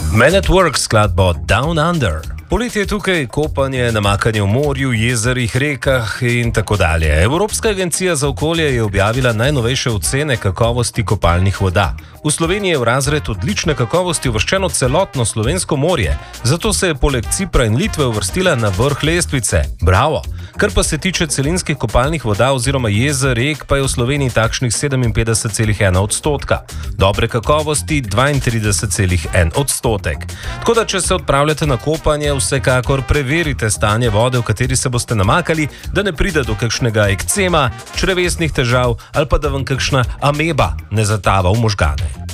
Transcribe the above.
Men at Work skladbo Down Under. Poletje je tukaj kopanje, namakanje v morju, jezerih, rekah in tako dalje. Evropska agencija za okolje je objavila najnovejše ocene kakovosti kopalnih voda. V Sloveniji je v razred odlične kakovosti uvrščeno celotno slovensko morje, zato se je poleg Cipra in Litve uvrstila na vrh lestvice. Bravo! Kar pa se tiče celinskih kopalnih voda oziroma jezer, rek, pa je v Sloveniji takšnih 57,1%. Dobre kakovosti 32,1%. Tako da, če se odpravljate na kopanje, vsekakor preverite stanje vode, v kateri se boste namakali, da ne pride do kakšnega ekcema, črevesnih težav ali pa da vam kakšna ameba ne zatava v možgane.